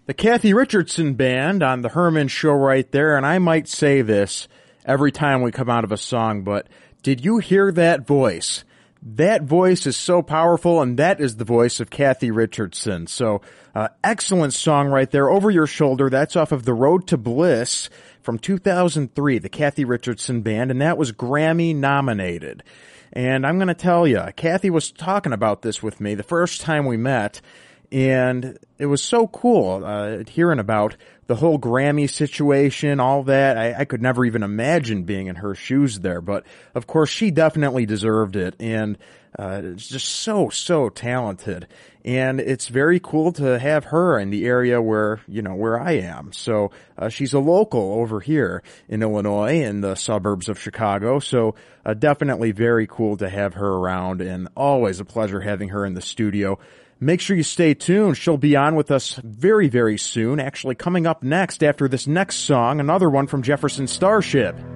The Kathy Richardson Band on the Herman Show right there, and I might say this every time we come out of a song, but did you hear that voice? That voice is so powerful, and that is the voice of Kathy Richardson. So, excellent song right there, Over Your Shoulder. That's off of The Road to Bliss from 2003, the Kathy Richardson Band, and that was Grammy nominated. And I'm going to tell you, Kathy was talking about this with me the first time we met, and it was so cool hearing about the whole Grammy situation, all that. I could never even imagine being in her shoes there, but of course she definitely deserved it, and it's just so talented. And it's very cool to have her in the area where I am. So she's a local over here in Illinois, in the suburbs of Chicago. So definitely very cool to have her around, and always a pleasure having her in the studio. Make sure you stay tuned. She'll be on with us very, very soon. Actually, coming up next after this next song, another one from Jefferson Starship.